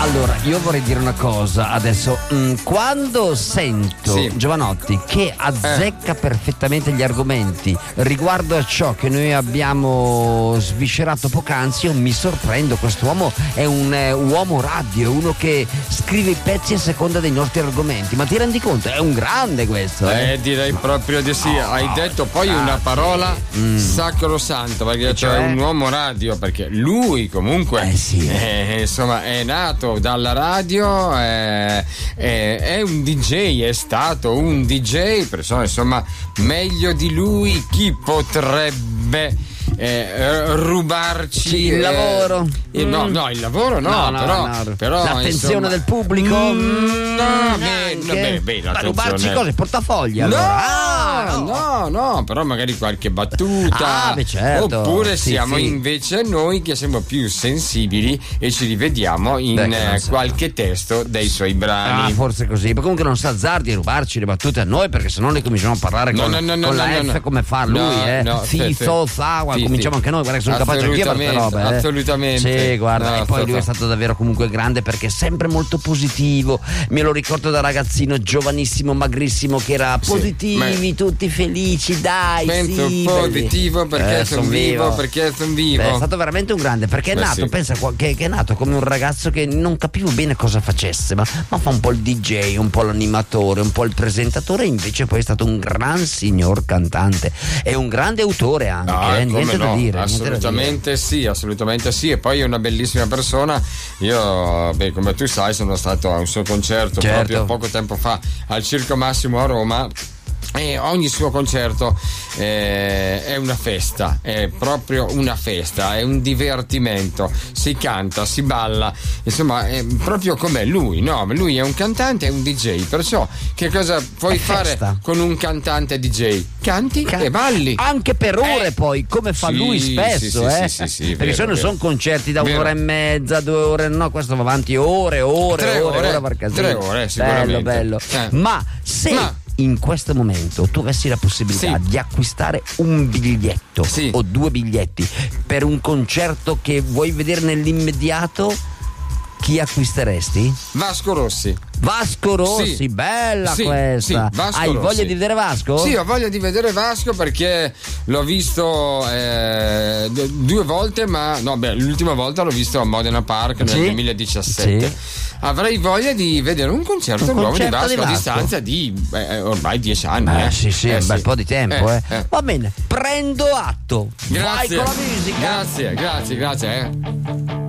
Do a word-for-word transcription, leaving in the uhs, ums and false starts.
Allora, io vorrei dire una cosa adesso. Mm, quando sento Sì. Giovanotti che azzecca eh. perfettamente gli argomenti riguardo a ciò che noi abbiamo sviscerato poc'anzi, io mi sorprendo. Quest'uomo è un eh, uomo radio, è uno che scrive i pezzi a seconda dei nostri argomenti. Ma ti rendi conto? È un grande questo. Eh, eh direi proprio di sì. Oh, Hai detto poi ah, una parola mm. sacrosanta, perché cioè è un uomo radio, perché lui comunque eh, sì. eh, insomma è nato dalla radio, è, è, è un D J, è stato un D J, persona, insomma, meglio di lui chi potrebbe eh, rubarci il eh, lavoro? Eh, no, no, il lavoro no, no, no però, no. però l'attenzione insomma, del pubblico? Mm, no, beh, no, beh, beh, ma rubarci cosa? I portafogli? Allora. No, ah, no, no, no, però magari qualche battuta. Ah, beh, certo. Oppure sì, siamo sì. invece noi che siamo più sensibili e ci rivediamo in beh, eh, qualche testo dei suoi brani. Ah, forse così. Ma comunque non sa azzardi a rubarci le battute a noi, perché sennò ne cominciamo a parlare no, con, no, no, no, con no, la no, F no. come fa lui, no, eh. no, Fizo, fa, cominciamo anche noi, guarda che sono capace anch'io a queste robe. Eh. Assolutamente. Sì, guarda, no, e poi lui fa. è stato davvero comunque grande, perché è sempre molto positivo. Me lo ricordo da ragazzino giovanissimo, magrissimo, che era sì, positivi, ma... tutti felici, dai. Penso sì, positivo perché eh, sono son vivo, vivo, perché sono vivo. Beh, è stato veramente un grande, perché è Beh, nato, sì. pensa che, che è nato come un ragazzo che non capivo bene cosa facesse, ma, ma fa un po' il D J, un po' l'animatore, un po' il presentatore, invece poi è stato un gran signor cantante e un grande autore anche, ah, eh, niente no, da dire. Assolutamente niente da dire. sì, assolutamente sì, e poi è una bellissima persona. Io, beh, come tu sai, sono stato a un suo concerto certo. proprio poco tempo fa al Circo Massimo a Roma. E ogni suo concerto eh, è una festa, è proprio una festa, è un divertimento, si canta, si balla, insomma è proprio come lui, no? Lui è un cantante, è un D J, perciò che cosa puoi è fare festa. con un cantante D J? Canti Can- e balli. Anche per ore eh. poi, come fa sì, lui spesso, sì, eh? sì, sì, sì, perché vero, sono, sono concerti da vero. un'ora e mezza, due ore, no, questo va avanti ore, ore, tre ore, ore, ore, ore tre ore sicuramente. Bello, bello. Eh. Ma se Ma... in questo momento tu avessi la possibilità sì. di acquistare un biglietto sì. o due biglietti per un concerto che vuoi vedere nell'immediato, chi acquisteresti? Vasco Rossi. Vasco Rossi, sì. bella sì, questa. Sì, Vasco Hai Rossi. voglia di vedere Vasco? Sì, ho voglia di vedere Vasco perché l'ho visto eh, due volte, ma no, beh, l'ultima volta l'ho visto a Modena Park nel sì? duemiladiciassette. Sì. Avrei voglia di vedere un concerto un nuovo di Vasco, di Vasco a distanza di eh, ormai dieci anni. Eh, eh. sì, sì, eh, un bel sì. po' di tempo. Eh, Eh. eh. Va bene, prendo atto. Grazie. Vai con la musica. Grazie, grazie, grazie. Eh.